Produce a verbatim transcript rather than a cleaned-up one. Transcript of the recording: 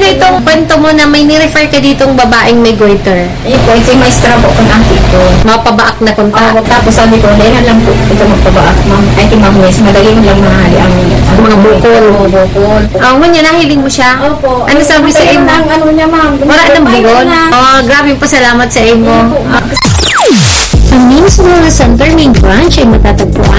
itong kwento mo na may nirefer ka ditong babaeng may goiter. Eh, po, ito yung maestra po kung aki ko. Mapabaak na punta. Ah, tapos sabi ko, dahil lang po ito magpabaak, ma'am. Ay, kay ma'am Wes, madali mo lang mahali ang ang Mga bukol. Oo, bukol. Ang oh, niya, nahiling mo siya? Opo. Ano sabi sa Matagal imo? na ang ano niya, ma'am. Wala nang bugon? Oh, grabe yung pasalamat sa imo. Opo, ma'am. Ang Mims Rural Center main branch ay matatagpuan